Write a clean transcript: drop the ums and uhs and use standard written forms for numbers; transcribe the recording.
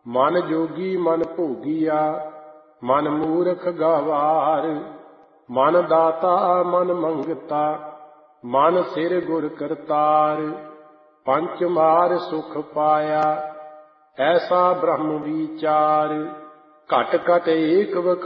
ਮਨ ਜੋਗੀ ਮਨ ਭੋਗੀਆ, ਮਨ ਮੂਰਖ ਗਵਾਰ। ਮਨ ਦਾਤਾ ਮਨ ਮੰਗਤਾ, ਮਨ ਸਿਰ ਗੁਰ ਕਰਤਾਰ। ਪੰਚ ਮਾਰ ਸੁਖ ਪਾਇਆ, ਐਸਾ ਬ੍ਰਹਮ ਵਿਚਾਰ। ਘਟ ਘਟ ਏਕ